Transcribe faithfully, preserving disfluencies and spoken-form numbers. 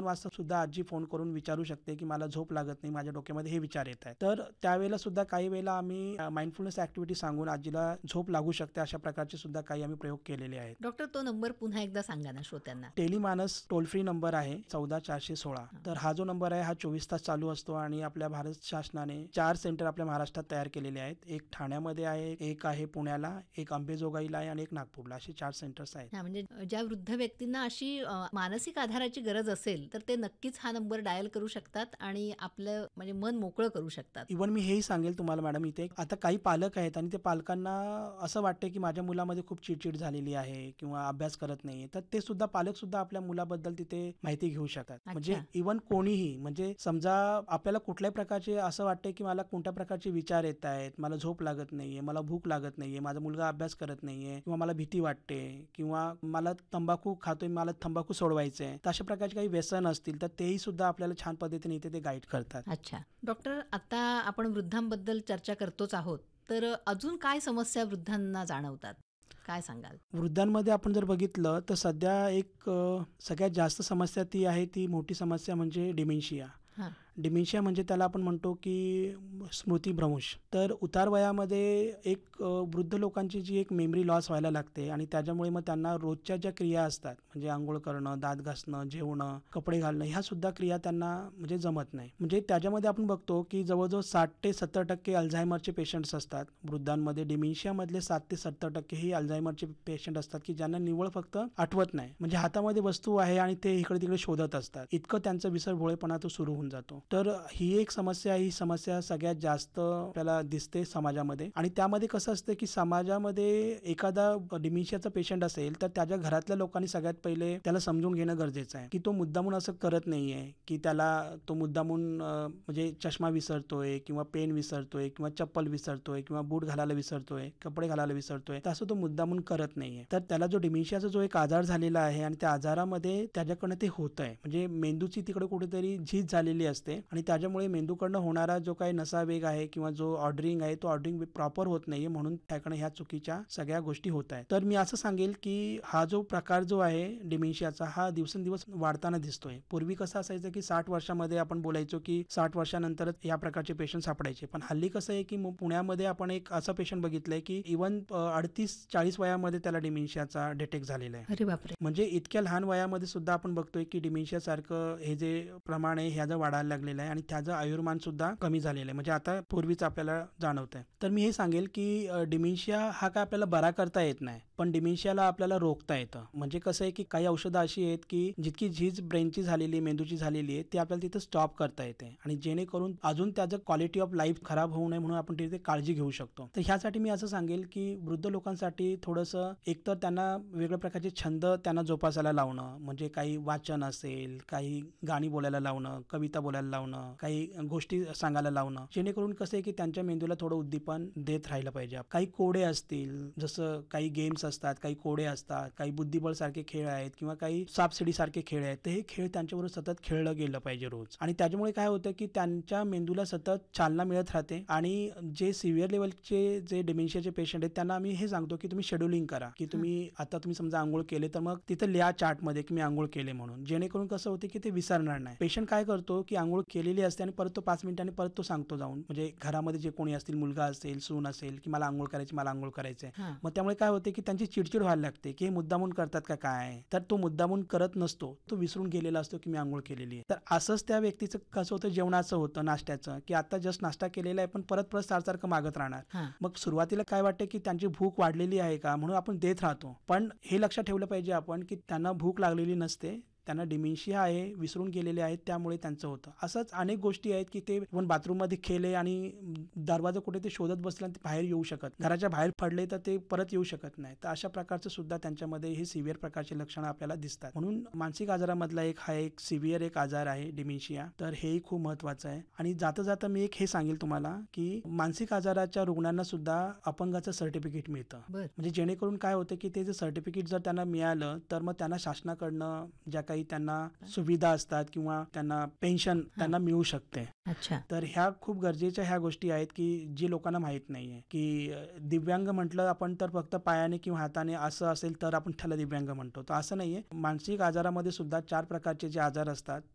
वाजता सुद्धा आजी फोन करून विचारू शकते की मला झोप लागत नाही, माझ्या डोक्यामध्ये हे विचार येत आहेत. तर त्यावेळेला सुद्धा काही वेळेला आम्ही माइंडफुलनेस ऍक्टिव्हिटी सांगून आजीला झोप लागू शकते अशा प्रकारचे सुद्धा काही आम्ही प्रयोग केलेले आहेत. डॉक्टर, तो नंबर पुन्हा एकदा सांगा ना श्रोत्यांना. टेलिमानस टोल फ्री नंबर आहे चौदा चारशे सोळा. तर हा जो नंबर आहे हा चोवीस तास चालू असतो आणि आपल्या भारत शासनाने चार सेंटर आपल्या महाराष्ट्रात तयार केलेले आहेत. एक ठाण्यामध्ये आहे, एक आहे पुण्याला, एक अंबेजोगाईला आहे आणि एक नागपूरला, असे चार सेंटर्स आहेत. म्हणजे ज्या वृद्ध व्यक्तींना अशी मानसिक आधाराची गरज असेल तर ते नक्कीच हा नंबर डायल करू शकतात आणि आपलं म्हणजे मन मोकळं करू शकतात. इव्हन मी हेही सांगेल तुम्हाला मॅडम, इथे आता काही पालक आहेत आणि ते पालकांना असं वाटतं की माझ्या मुलामध्ये खूप चिडचिड झालेली आहे किंवा अभ्यास करत नाही, तर ते सुद्धा पालक सुद्धा आपल्या मुलाबद्दल तिथे माहिती घेऊ शकतात. म्हणजे इव्हन कोणीही, म्हणजे समजा आपल्याला कुठल्याही प्रकारचे असं वाटते की मला कोणत्या प्रकारचे विचार येत आहेत, मला झोप लागत नाहीये, मला भूक लागत नाहीये, माझा मुलगा अभ्यास करत नाहीये किंवा मला भीती वाटते किंवा मला तंबाखू खातोय, मला तंबाखू सोडवायचंय, तर अशा प्रकारचे काही व्यसन असतील तर तेही सुद्धा आपल्याला छान पद्धतीने इथे ते गाईड करतात. अच्छा डॉक्टर, आता आपण वृद्धांबद्दल चर्चा करतोच आहोत, तर अजून काय समस्या वृद्धांना जाणवतात, काय सांगाल? वृद्धांमध्ये आपण जर बघितलं तर सध्या एक सगळ्यात जास्त समस्या ती आहे, ती मोठी समस्या म्हणजे डिमेन्शिया. डिमेन्शिया म्हणजे त्याला आपण म्हणतो की स्मृतिभ्रंश. तर उतार वयामध्ये एक वृद्ध लोकांची जी एक मेमरी लॉस व्हायला लागते आणि त्याच्यामुळे मग त्यांना रोजच्या ज्या क्रिया असतात, म्हणजे आंघोळ करणं, दात घासणं, जेवणं, कपडे घालणं, ह्या सुद्धा क्रिया त्यांना म्हणजे जमत नाही. म्हणजे त्याच्यामध्ये आपण बघतो की जवळजवळ साठ ते सत्तर टक्के अल्झायमरचे पेशंट्स असतात वृद्धांमध्ये. डिमेन्शियामधले सात ते सत्तर टक्के ही अल्झायमरचे पेशंट असतात की ज्यांना निव्वळ फक्त आठवत नाही, म्हणजे हातामध्ये वस्तू आहे आणि ते इकडे तिकडे शोधत असतात, इतकं त्यांचं विसरभोळेपणा तो सुरू होऊन जातो. तर ही एक समस्या ही समस्या सगळ्यात जास्त आपल्याला दिसते समाजामध्ये. आणि त्यामध्ये कसं असतं की समाजामध्ये एखादा डिमेन्शियाचा पेशंट असेल तर त्याच्या घरातल्या लोकांनी सगळ्यात पहिले त्याला समजून घेणं गरजेचं आहे की तो मुद्दामून असं करत नाहीये, की त्याला तो मुद्दामून म्हणजे चष्मा विसरतोय किंवा पेन विसरतोय किंवा चप्पल विसरतोय किंवा बूट घालायला विसरतोय, कपडे घालायला विसरतोय, तर असं तो मुद्दामून करत नाहीये. तर त्याला जो डिमेन्शियाचा जो एक आजार झालेला आहे आणि त्या आजारामध्ये त्याच्याकडनं ते होत आहे, म्हणजे मेंदूची तिकडे कुठेतरी झीज झालेली असते आणि त्याच्यामुळे मेंदूकडनं होणारा जो काही नसा वेग आहे किंवा जो ऑर्डरिंग आहे तो ऑर्डरिंग प्रॉपर होत नाहीये, म्हणून त्याकडे ह्या चुकीच्या सगळ्या गोष्टी होत आहेत. तर मी असं सांगेल की हा जो प्रकार जो आहे डिमेन्शियाचा हा दिवसेंदिवस वाढताना दिसतोय. पूर्वी कसं असायचं की साठ वर्षामध्ये आपण बोलायचो की साठ वर्षानंतरच या प्रकारचे पेशंट सापडायचे, पण हल्ली कसं आहे की पुण्यामध्ये आपण एक असं पेशंट बघितलंय की इव्हन अडतीस चाळीस वयामध्ये त्याला डिमेन्शियाचा डिटेक्ट झालेला आहे. अरे बापरे. म्हणजे इतक्या लहान वयामध्ये सुद्धा आपण बघतोय की डिमेन्शिया सारखं हे जे प्रमाण आहे ह्याचं वाढायला लागलेलं आहे आणि त्याचं आयुर्मान सुद्धा कमी झालेलं आहे, म्हणजे आता पूर्वीच आपल्याला जाणवत आहे. तर मी हे सांगेल की डिमेन्शिया हा काय आपल्याला बरा करता येत नाही, पण डिमेन्शियाला आपल्याला रोखता येतं. म्हणजे कसं आहे की काही औषधं अशी आहेत की जितकी झीज ब्रेनची झालेली, मेंदूची झालेली आहे ती आपल्याला तिथे स्टॉप करता येते आणि जेणेकरून अजून त्याचं क्वालिटी ऑफ लाईफ खराब होऊ नये म्हणून आपण तिथे काळजी घेऊ शकतो. तर ह्यासाठी मी असं सांगेल की वृद्ध लोकांसाठी थोडंसं एकतर त्यांना वेगळ्या प्रकारचे छंद त्यांना जोपासायला लावणं, म्हणजे काही वाचन असेल, काही गाणी बोलायला लावणं, कविता बोलायला लावणं, काही गोष्टी सांगायला लावणं, जेणेकरून कसं आहे की त्यांच्या मेंदूला थोडं उद्दीपन देत राहिलं पाहिजे. काही कोडे असतील, जसं काही गेम्स असतात, काही कोडे असतात, काही बुद्धिबळ सारखे खेळ आहेत किंवा काही सापशिडी सारखे खेळ आहेत, तर हे खेळ त्यांच्याबरोबर सतत खेळलं गेलं पाहिजे रोज. आणि त्याच्यामुळे काय होतं की त्यांच्या मेंदूला सतत चालना मिळत राहते. आणि जे सिव्हिअर लेवलचे जे डिमेन्शियाचे पेशंट आहेत त्यांना आम्ही हे सांगतो की तुम्ही शेड्युलिंग करा, की तुम्ही आता तुम्ही समजा आंघोळ केले तर मग तिथे लिहा चार्टमध्ये की मी आंघोळ केले म्हणून, जेणेकरून कसं होते की ते विसरणार नाही. पेशंट काय करतो की आंघोळ केलेली असते आणि परत तो पाच मिनिटांनी परत तो सांगतो जाऊन, म्हणजे घरामध्ये जे कोणी असतील, मुलगा असेल, सून असेल, की मला आंघोळ करायची, मला आंघोळ करायचंय. मग त्यामुळे काय होते की त्यांची चिडचिड व्हायला लागते की हे मुद्दामून करतात का काय, तर तो मुद्दामून करत नसतो, तो विसरून गेलेला असतो की मी आंघोळ केलेली आहे. तर असंच त्या व्यक्तीचं कसं होतं, जेवणाचं होतं, नाश्त्याचं, की आता जस्ट नाश्ता केलेला आहे पण परत परत सारखं मागत राहणार. मग सुरुवातीला काय वाटतं की त्यांची भूक वाढलेली आहे का म्हणून आपण देत राहतो, पण हे लक्षात ठेवलं पाहिजे आपण की त्यांना भूक लागलेली नसते, त्यांना डिमेन्शिया आहे, विसरून गेलेले आहेत, त्यामुळे त्यांचं होतं. असंच अनेक गोष्टी आहेत की ते पण बाथरूममध्ये खेळले आणि दरवाजा कुठे ते शोधत बसले आणि ते बाहेर येऊ शकत, घराच्या बाहेर पडले तर ते परत येऊ शकत नाही. तर अशा प्रकारचं सुद्धा त्यांच्यामध्ये हे सिव्हिअर प्रकारचे लक्षणं आपल्याला दिसतात. म्हणून मानसिक आजारामधला एक हा एक सिव्हिअर एक आजार आहे डिमेन्शिया, तर हेही खूप महत्वाचं आहे. आणि जाता जाता मी एक हे सांगेल तुम्हाला की मानसिक आजाराच्या रुग्णांना सुद्धा अपंगाचं सर्टिफिकेट मिळतं, म्हणजे जेणेकरून काय होतं की ते जे सर्टिफिकेट जर त्यांना मिळालं तर मग त्यांना शासनाकडनं ज्या काही त्यांना सुविधा असतात किंवा त्यांना पेन्शन त्यांना मिळू शकते. अच्छा. तर ह्या खूप गरजेच्या ह्या गोष्टी आहेत की जी लोकांना माहित नाहीये, की दिव्यांग म्हटलं आपण तर फक्त पायाने किंवा हाताने असं असेल तर आपण त्याला दिव्यांग म्हणतो, तर असं नाहीये. मानसिक आजारामध्ये सुद्धा चार प्रकारचे जे आजार असतात